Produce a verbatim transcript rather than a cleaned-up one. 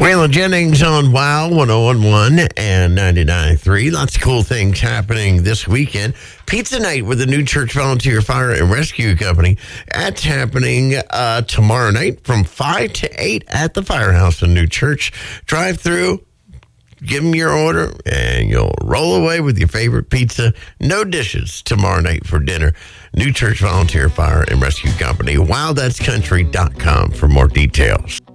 Waylon Jennings on WOW one oh one point one and ninety-nine point three. Lots of cool things happening this weekend. Pizza night with the New Church Volunteer Fire and Rescue Company. That's happening uh, tomorrow night from five to eight at the Firehouse in New Church. Drive through, give them your order, and you'll roll away with your favorite pizza. No dishes tomorrow night for dinner. New Church Volunteer Fire and Rescue Company. wow that's country dot com for more details.